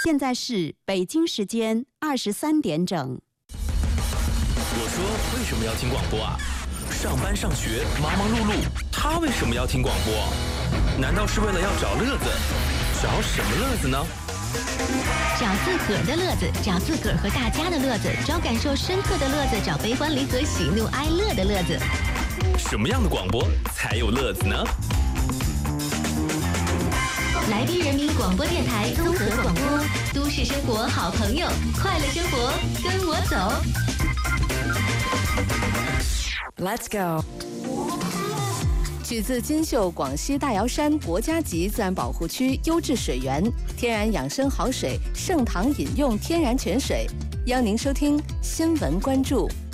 现在是北京时间23点整。 我说为什么要听广播啊？上班上学忙忙碌碌，他为什么要听广播？难道是为了要找乐子？找什么乐子呢？ 找自个儿的乐子，找自个儿和大家的乐子，找感受深刻的乐子，找悲欢离合、喜怒哀乐的乐子。 什么样的广播才有乐子呢？ 来宾人民广播电台综合广播，都市生活好朋友，快乐生活跟我走。 Let's go。 取自金秀广西大瑶山国家级自然保护区优质水源，天然养生好水，盛唐饮用天然泉水。邀您收听新闻关注。